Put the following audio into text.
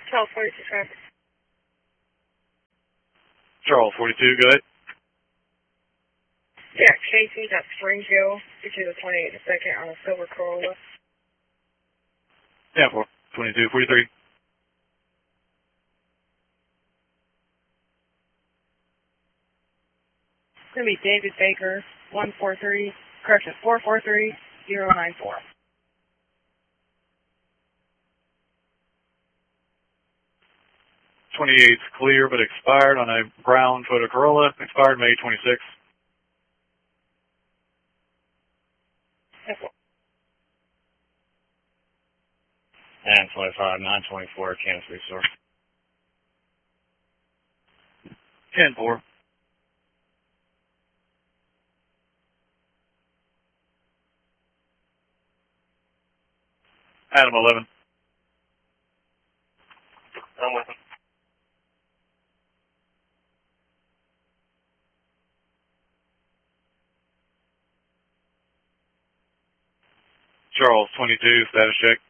Charles 42 traffic. Charles 42, go ahead. Yeah, Casey's at Springfield, between the 28th and 2nd on a silver Corolla. Yeah, 22, 43. It's going to be David Baker, 443-094. 28's clear, but expired on a brown Toyota Corolla. Expired May 26th. And 25, 924, Kansas Resource. 10-4. Adam 11. I'm with him. Charles 22, status check.